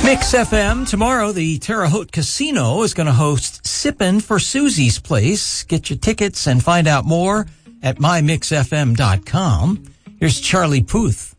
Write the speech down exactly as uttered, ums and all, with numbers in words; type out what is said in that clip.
Mix F M. Tomorrow, the Terre Haute Casino is going to host Sippin' for Susie's Place. Get your tickets and find out more at my mix f m dot com. Here's Charlie Puth.